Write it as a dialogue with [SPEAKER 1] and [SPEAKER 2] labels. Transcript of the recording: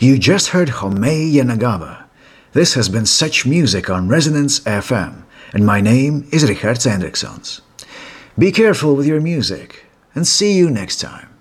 [SPEAKER 1] You just heard Homei Yanagawa. This has been Such Music on Resonance FM, and my name is Richard Hendriksons. Be careful with your music, and see you next time.